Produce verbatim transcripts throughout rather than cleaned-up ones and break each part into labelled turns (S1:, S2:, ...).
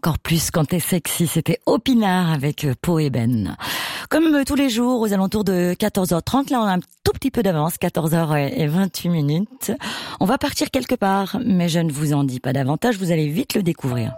S1: encore plus quand t'es sexy. C'était Opinard avec Pau et Ben. Comme tous les jours, aux alentours de quatorze heures trente, là on a un tout petit peu d'avance, quatorze heures vingt-huit minutes. On va partir quelque part, mais je ne vous en dis pas davantage, vous allez vite le découvrir.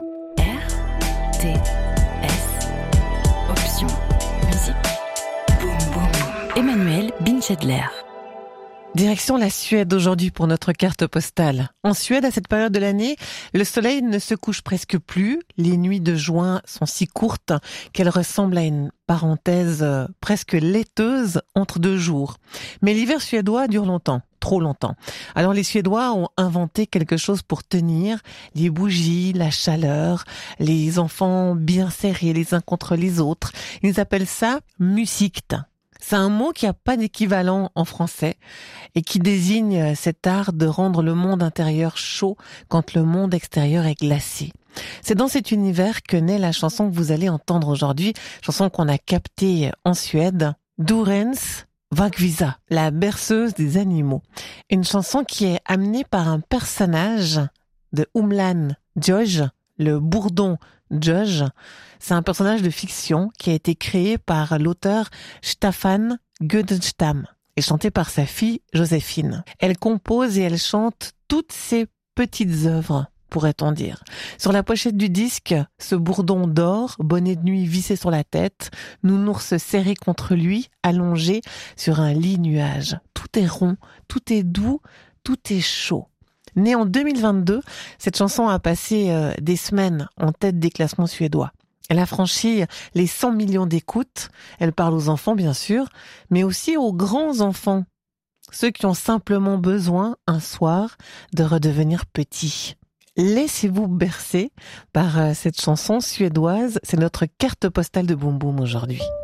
S1: R T S Option Musique. Boum boum. Emmanuel Binchedler.
S2: Direction la Suède aujourd'hui pour notre carte postale. En Suède, à cette période de l'année, le soleil ne se couche presque plus. Les nuits de juin sont si courtes qu'elles ressemblent à une parenthèse presque laiteuse entre deux jours. Mais l'hiver suédois dure longtemps, trop longtemps. Alors les Suédois ont inventé quelque chose pour tenir, les bougies, la chaleur, les enfants bien serrés les uns contre les autres. Ils appellent ça musikt. C'est un mot qui n'a pas d'équivalent en français et qui désigne cet art de rendre le monde intérieur chaud quand le monde extérieur est glacé. C'est dans cet univers que naît la chanson que vous allez entendre aujourd'hui, chanson qu'on a captée en Suède, Djurens Vagvisa, la berceuse des animaux. Une chanson qui est amenée par un personnage de Umlan Joge, le bourdon Joge. C'est un personnage de fiction qui a été créé par l'auteur Staffan Gödenstam et chanté par sa fille Joséphine. Elle compose et elle chante toutes ses petites œuvres, pourrait-on dire. Sur la pochette du disque, ce bourdon dort, bonnet de nuit vissé sur la tête, nounours serré contre lui, allongé sur un lit nuage. Tout est rond, tout est doux, tout est chaud. Née en deux mille vingt-deux, cette chanson a passé euh, des semaines en tête des classements suédois. Elle a franchi les cent millions d'écoutes. Elle parle aux enfants, bien sûr, mais aussi aux grands enfants. Ceux qui ont simplement besoin, un soir, de redevenir petits. Laissez-vous bercer par euh, cette chanson suédoise. C'est notre carte postale de Boum Boum aujourd'hui.